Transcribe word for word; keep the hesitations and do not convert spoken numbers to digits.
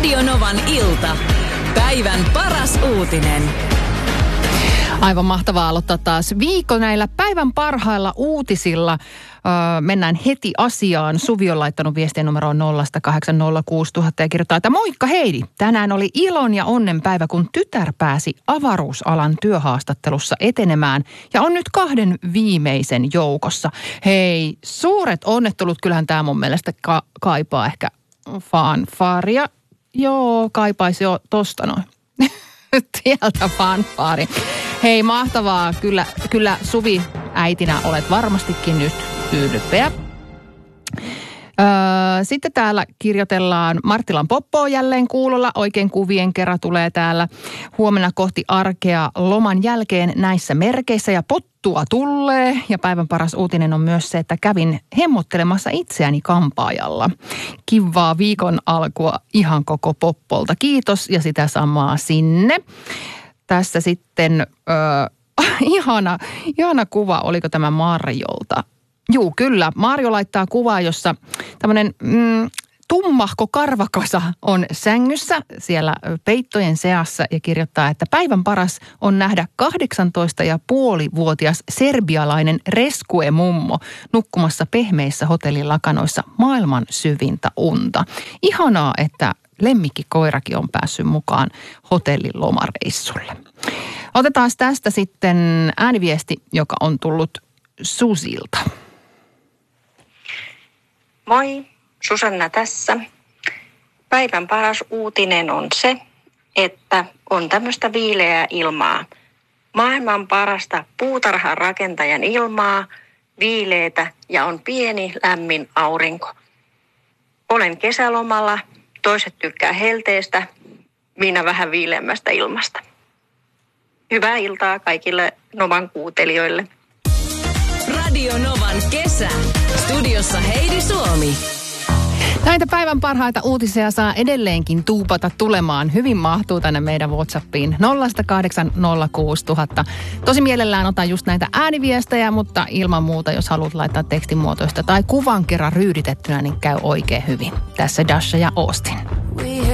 Radio Novan ilta. Päivän paras uutinen. Aivan mahtavaa aloittaa taas viikon näillä päivän parhailla uutisilla. Öö, mennään heti asiaan. Suvi on laittanut viestien numeroon nolla kahdeksan nolla kuusi nolla nolla nolla ja kirjoittaa, että moikka Heidi. Tänään oli ilon ja onnen päivä, kun tytär pääsi avaruusalan työhaastattelussa etenemään ja on nyt kahden viimeisen joukossa. Hei, suuret onnettelut. Kyllähän tämä mun mielestä ka- kaipaa ehkä fanfaaria. Joo, kaipaisi jo tosta noin. Sieltä fanfaari. Hei, mahtavaa. Kyllä, kyllä Suvi äitinä olet varmastikin nyt ylpeä. Öö, sitten täällä kirjoitellaan Marttilan Poppoa jälleen kuulolla. Oikein kuvien kerran tulee täällä. Huomenna kohti arkea loman jälkeen näissä merkeissä ja pottua tulee. Ja päivän paras uutinen on myös se, että kävin hemmottelemassa itseäni kampaajalla. Kivaa viikon alkua ihan koko Poppolta. Kiitos ja sitä samaa sinne. Tässä sitten öö, ihana, ihana kuva, oliko tämä Marjolta? Juu, kyllä. Marjo laittaa kuvaa, jossa tämmöinen mm, tummahko karvakasa on sängyssä siellä peittojen seassa ja kirjoittaa, että päivän paras on nähdä kahdeksantoista ja puolivuotias serbialainen rescue-mummo nukkumassa pehmeissä hotellilakanoissa maailman syvintä unta. Ihanaa, että lemmikkikoirakin on päässyt mukaan hotellin lomareissulle. Otetaan tästä sitten ääniviesti, joka on tullut Susilta. Moi, Susanna tässä. Päivän paras uutinen on se, että on tämmöistä viileää ilmaa. Maailman parasta puutarhan rakentajan ilmaa, viileetä ja on pieni lämmin aurinko. Olen kesälomalla, toiset tykkää helteestä, minä vähän viileämmästä ilmasta. Hyvää iltaa kaikille Novan kuuntelijoille. Radio Novan kesä. Studiossa Heidi Suomi. Näitä päivän parhaita uutisia saa edelleenkin tuupata tulemaan. Hyvin mahtuu tänne meidän WhatsAppiin nolla kahdeksan nolla kuusi nolla nolla nolla. Tosi mielellään otan just näitä ääniviestejä, mutta ilman muuta, jos haluat laittaa tekstimuotoista tai kuvan kerran ryyditettynä, niin käy oikein hyvin. Tässä Dasha ja Austin.